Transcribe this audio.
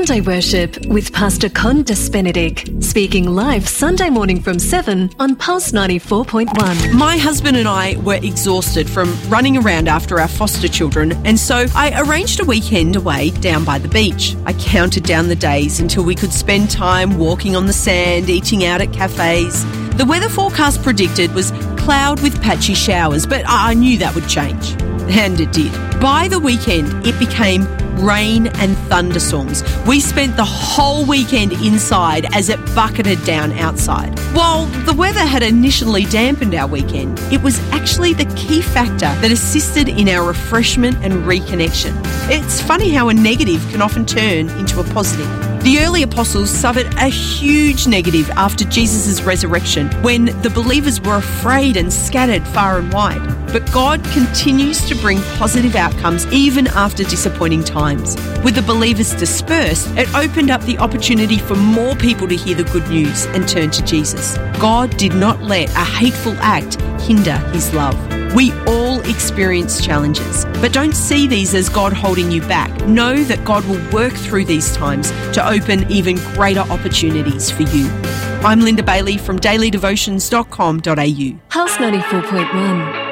Sunday Worship with Pastor Con Despenedict, speaking live Sunday morning from 7 on Pulse 94.1. My husband and I were exhausted from running around after our foster children, and so I arranged a weekend away down by the beach. I counted down the days until we could spend time walking on the sand, eating out at cafes. The weather forecast predicted was cloud with patchy showers, but I knew that would change. And it did. By the weekend, it became rain and thunderstorms. We spent the whole weekend inside as it bucketed down outside. While the weather had initially dampened our weekend, it was actually the key factor that assisted in our refreshment and reconnection. It's funny how a negative can often turn into a positive. The early apostles suffered a huge negative after Jesus' resurrection when the believers were afraid and scattered far and wide. But God continues to bring positive outcomes even after disappointing times. With the believers dispersed, it opened up the opportunity for more people to hear the good news and turn to Jesus. God did not let a hateful act hinder his love. We all experience challenges, but don't see these as God holding you back. Know that God will work through these times to open even greater opportunities for you. I'm Linda Bailey from dailydevotions.com.au. Pulse 94.1.